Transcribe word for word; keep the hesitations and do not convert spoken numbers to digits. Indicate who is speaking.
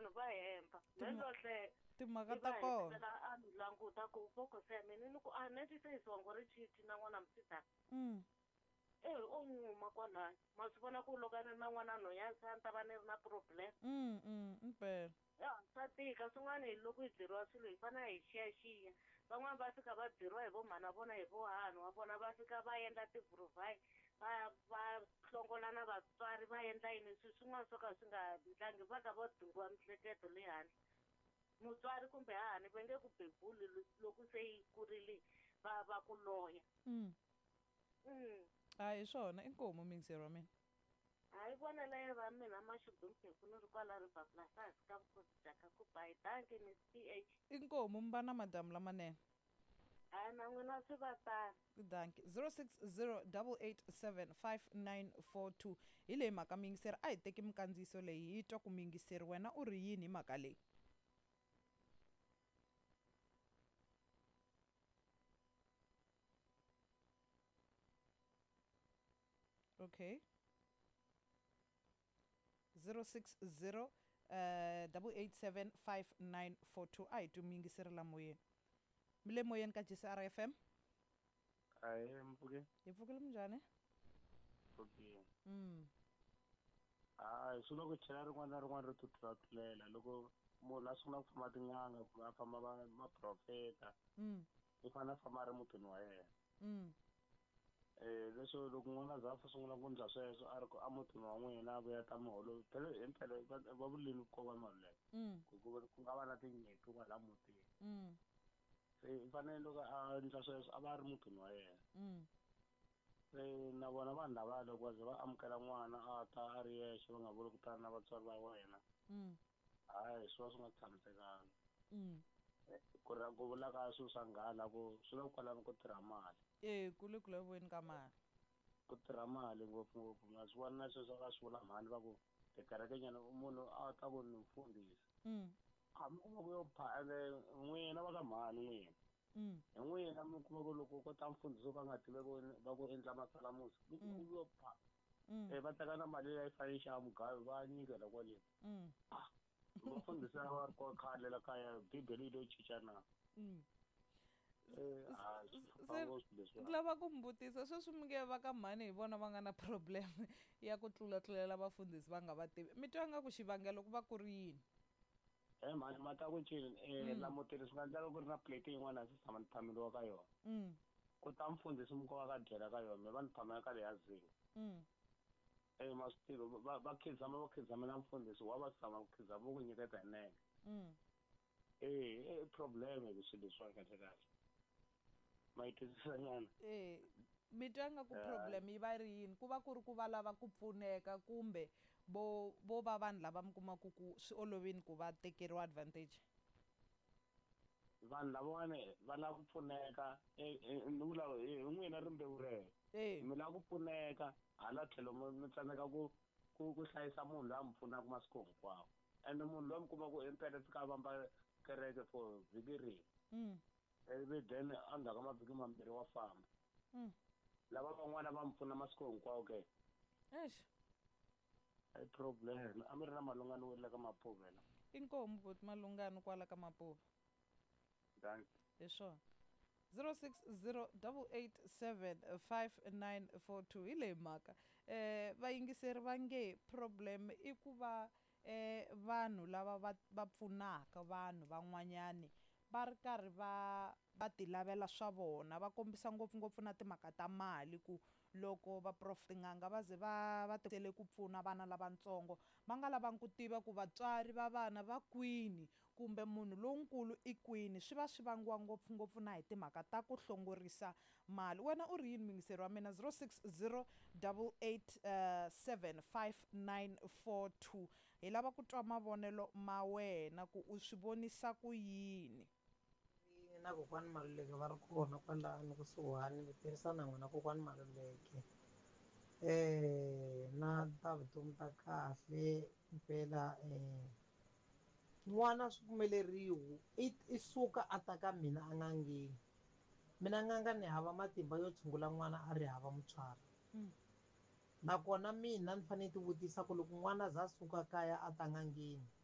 Speaker 1: vanhu va hemba melohle
Speaker 2: timhaka ta kona
Speaker 1: a ni languta ku focus ya mina ni ku a neti se isongo ri chiti na n'wana msidana
Speaker 2: mm
Speaker 1: eh o nyuma kwalaya ma swi vona ku loko ni na n'wana nhwanyana se a ni ta va ni ri na problem
Speaker 2: mm mm impela
Speaker 1: ya swa tika swin'wana hi loko hi byeriwa swilo hi fanele hi xiyaxiya van'wani va fika va byeriwa hi vo mhana vona hi vo hahani wa vona va fika va endla ti-provide va va hlongola na vatswari va endla yini swilo swin'wana swo ka swi nga ndlangi va ka va duriwa miehleketo le handle mutswari kumbe hahani va nge ku bebuli loko se yi kurile va va ku loya
Speaker 2: mm
Speaker 1: mm
Speaker 2: a hi swona inkomu mingiseri wa mina
Speaker 1: hayi vonele va mina maxugumpheku ni ri kwala ribabulasi hansi ka vukosi bya ka ku bayi danke miss p h
Speaker 2: inkomu mi va na madamu lamanene
Speaker 1: hayi na n'wina swi va tani
Speaker 2: danke zero six zero eight eight seven five nine four two hi leyi mhaka mingiseri a hi teki mikandziyiso leyi hi twa ku mingiseri wena u ri yini hi mhaka leyi okay zero six zero double eight seven five nine four two a hi twi mingiseri la moyeni mi le moyeni ka J C R F M
Speaker 3: hayi mpfuke
Speaker 2: hi pfukile minjhani
Speaker 3: mpfuke
Speaker 2: mm
Speaker 3: hayi swi loko chela rin'wana na rin'wana ri tutulela loko munhu a sungula ku famba tin'anga kumbe a famba va maprofeta
Speaker 2: mm
Speaker 3: i fanele a famba a ri mutini wa yena
Speaker 2: mm
Speaker 3: um leswo loko n'wana za a sungula ku ndla sweswo a ri ku a mutini wa n'wina a vuya ta miholo phela himpela va vulini ku kova mali leyo
Speaker 2: mm
Speaker 3: ku ku nga va na tinyimpi kwala mutini
Speaker 2: mm
Speaker 3: se i fanele loko a ndla sweswo a va a ri mutini wa yena
Speaker 2: mm
Speaker 3: se na vona vanhu lava loko va ze va amukela n'wana a ta a ri yexe va nga vuli ku tana na vatswari va wena
Speaker 2: mm
Speaker 3: hayi swi va swi nga tshamisekanga
Speaker 2: mm
Speaker 3: ku ri ku vula ka swilo swa nghala ku swi le kwalani ku tirha mali
Speaker 2: eh ku le ku laveni ka mali
Speaker 3: ku tirha mali ngopfungopfu nga swi vona na sweswo va swi vula mhani va ku tikerekenyana munhu a ta ku ni mfundhisi
Speaker 2: mm
Speaker 3: a mi kuma ku yo phale n'wina va ka mhani n'wina
Speaker 2: mm
Speaker 3: hi n'wina mi kuma ku loko ko ta mfundhisi wo ka nga tivi ku va ku endla masalamusi mi kuma ku yo pha
Speaker 2: mm
Speaker 3: um va teka na mali leyi fanele yi xava mugayo va nyikela kwaleni
Speaker 2: mm
Speaker 3: mufundhisi a va ri ko khale la kaya bibele yi lo cinca na
Speaker 2: mm
Speaker 3: eh a
Speaker 2: se lava ku mi vutisa sweswi mi nge va ka mhani hi vona va nga na problem ya ku tlulatlulela vafundhisi va nga va tivi mi twa nga ku xivangelo ku va ku ri yini
Speaker 3: eh mhani ma ta ku cini um la mutini swi nga endleka ku ri na plate yin'wana a swi tshama ni phameliwa ka yona
Speaker 2: mm
Speaker 3: ku ta mfundhisi mi ko va ka dyela ka yona mi va ni phamela ka leya zinga
Speaker 2: mm
Speaker 3: eh ma swi tivi va va khidzama va khidzamela mfundhisi wa va tshama ku khidzama vo ku nyiketa hi nenge
Speaker 2: mm
Speaker 3: eh i problem hi swilo leswiwa kahle kahle ma yi twisisa nyana
Speaker 2: eh mi twa nga ku problem yi va ri yini ku va ku ri ku va lava ku pfuneka kumbe vo vo va vanhu lava mi kumaku ku swi olovini ku va tekeriwa advantage
Speaker 3: vanhu lavawani va lava ku pfuneka ni vula hi n'wina rimbewu rero
Speaker 2: eh
Speaker 3: mi lava ku pfuneka hala tlhelo mi tsandzeka ku ku ku hlayisa munhu loyi a mi pfunaka masiku hinkwawo ende munhu loyi mi kuma ku impela fika a vamba kereke for vhiki rin'we
Speaker 2: mm
Speaker 3: ivi then endzhaku ka mavhiki mambirhi wa famba
Speaker 2: mm
Speaker 3: lava van'wana va mi pfuna masiku hinkwawo ke
Speaker 2: eish
Speaker 3: i problem a mi ri na malungani wo le ka mapuvela
Speaker 2: inkomu voti malungani kwala ka mapuva
Speaker 3: danke
Speaker 2: hi swona zero six zero eight eight seven five nine four two hi leyi mhaka eh vayingiseri va nge problem i ku va eh vanhu lava va va pfunaka vanhu van'wanyani va ri karhi va va ti lavela swa vona va kombisa ngopfungopfu na timhaka ta mali ku loko vaprof tin'anga va ze va va tele ku pfuna vana lavatsongo va nga lavangi ku tiva ku vatswari va vana va kwini kumbe munhu lonkulu i kwini swi va swi vangiwa ngopfungopfu na hi timhaka ta ku hlongorisa mali wena u ri yini mingiseri wa mina zero six zero eight eight seven five nine four two hi lava ku twa mavonelo ma wena ku u swi vonisa ku yini
Speaker 4: na kokwani Maluleke va ri kona kwalani kusuhani mi tirhisana n'wina kokwani Maluleke eh na ta vutomi ta kahle impela eh n'wana swi pfumeleriwa i i suka a ta ka mina a n'angeni mina n'anga ni hava matimba yo tshungula n'wana a ri hava mutswari nakona mina ni fanele ti vutisa ku loko n'wana za suka kaya a ta n'angeni